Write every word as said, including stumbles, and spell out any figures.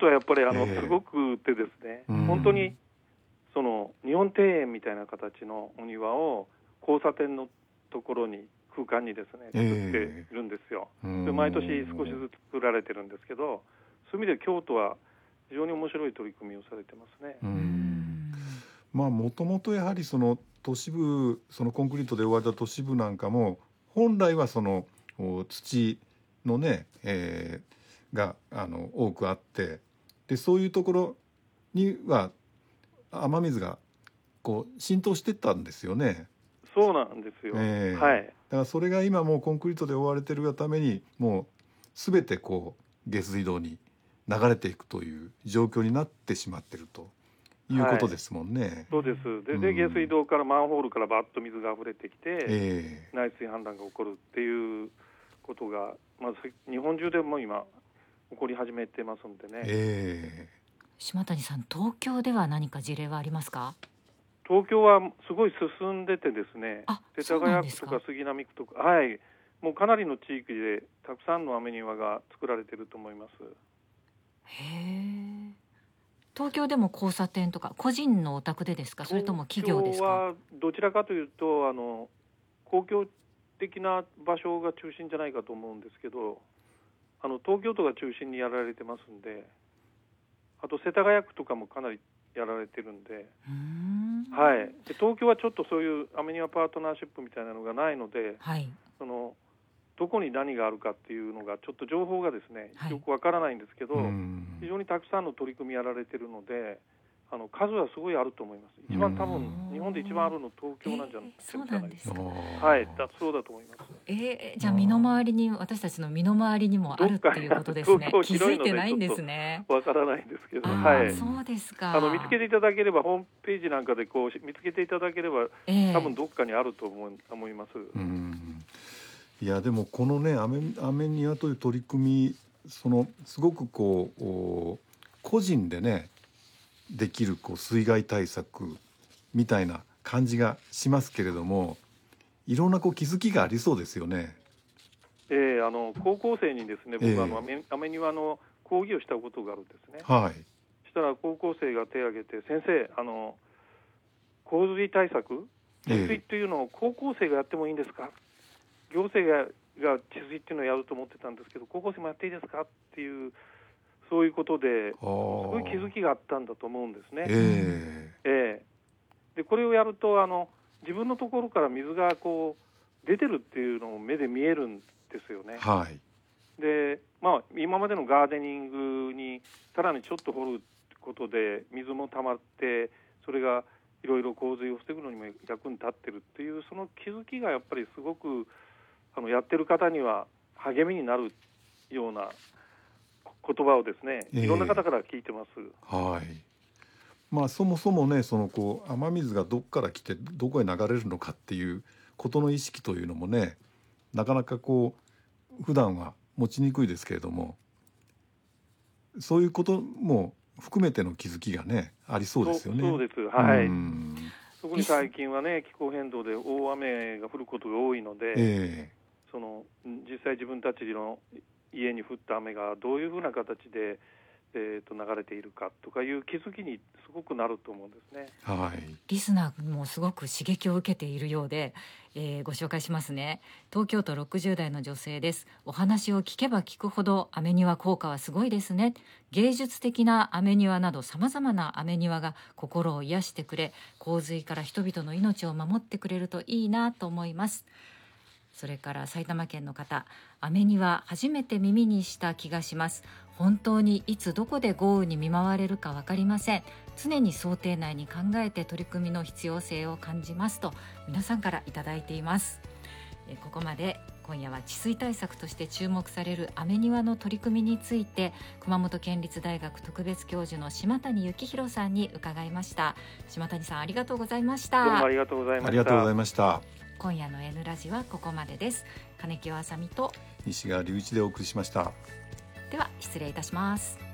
都はやっぱりあの、 えー、 すごくてですね、本当にその日本庭園みたいな形のお庭を交差点のところに空間にですね作っているんですよ、えー、で毎年少しずつ作られてるんですけど、そういう意味で京都は非常に面白い取り組みをされてますね。 うん、まあもともとやはりその都市部、そのコンクリートで覆われた都市部なんかも本来はその土のね、えー、があの多くあって、でそういうところには雨水がこう浸透してったんですよね。 そうなんですよ、 えー、 はい。 だからそれが今もうコンクリートで覆われているがためにもう全てこう下水道に流れていくという状況になってしまっているということですもんね、はい、 そうです。で、で下水道からマンホールからバッと水が溢れてきて、えー、内水氾濫が起こるっていうことが、まあ、日本中でも今起こり始めてますんでね、 えー、 島谷さん、東京では何か事例はありますか？ 東京はすごい進んでてですね、世田谷区とか杉並区とか、はい、もうかなりの地域でたくさんの雨庭が作られていると思います。 へー。東京でも交差点とか個人のお宅でですか、それとも企業ですか？ 東京はどちらかというとあの公共的な場所が中心じゃないかと思うんですけど、あの東京都が中心にやられてますんで、あと世田谷区とかもかなりやられてるんで、 うーん、 はい、で東京はちょっとそういう雨庭パートナーシップみたいなのがないので、 はい、 そのどこに何があるかっていうのがちょっと情報がですね、よくわからないんですけど、非常にたくさんの取り組みやられてるので、あの数はすごいあると思います。一番多分日本で一番あるの東京なんじゃないですか。 そうなんですか。 はい、だそうだと思います。 えー、じゃあ身の回りに、私たちの身の回りにもあるっていうことですね。気づいてないんですね。 わからないんですけど、 はい、そうですか。 あの見つけていただければ、ホームページなんかでこう見つけていただければ、えー、多分どっかにあると思い、思います。 うん、いやでもこのね雨雨庭という取り組み、そのすごくこう個人でねできるこう水害対策みたいな感じがしますけれども、いろんなこう気づきがありそうですよね。 えー、あの高校生にですね、僕、えー、あの雨雨庭の講義をしたことがあるんですね。 はい。 そしたら高校生が手を挙げて、先生、あの洪水対策、治水っていうのを高校生がやってもいいんですか、えー、行政がが治水っていうのをやると思ってたんですけど、高校生もやっていいですかっていう、そういうことですごい気づきがあったんだと思うんですね。えーえー、でこれをやるとあの自分のところから水がこう出てるっていうのを目で見えるんですよね。 はい。 で、まあ、今までのガーデニングにさらにちょっと掘ることで水も溜まって、それがいろいろ洪水を防ぐのにも役に立ってるっていう、その気づきがやっぱりすごくあのやってる方には励みになるような言葉をですね、いろんな方から聞いてます。 えー、はい。まあそもそもね、そのこう雨水がどこから来てどこへ流れるのかっていうことの意識というのもね、なかなかこう普段は持ちにくいですけれども、そういうことも含めての気づきがねありそうですよね。 そう、そうです。はい。特に最近はね、気候変動で大雨が降ることが多いので、えー、その実際自分たちの家に降った雨がどういうふうな形で、えー、と流れているかとかいう気づきにすごくなると思うんですね。 はい、リスナーもすごく刺激を受けているようで、えー、ご紹介しますね。東京都ろくじゅう代の女性です。お話を聞けば聞くほど雨庭効果はすごいですね。芸術的な雨庭などさまざまな雨庭が心を癒してくれ、洪水から人々の命を守ってくれるといいなと思います。それから埼玉県の方、雨庭初めて耳にした気がします。本当にいつどこで豪雨に見舞われるか分かりません。常に想定内に考えて取り組みの必要性を感じますと皆さんからいただいています。えここまで今夜は治水対策として注目される雨庭の取り組みについて、熊本県立大学特別教授の島谷幸宏さんに伺いました。島谷さん、ありがとうございました。 どうもありがとうございました。 ありがとうございました。 今夜の N ラジはここまでです。金清あさみと西川隆一でお送りしました。 では失礼いたします。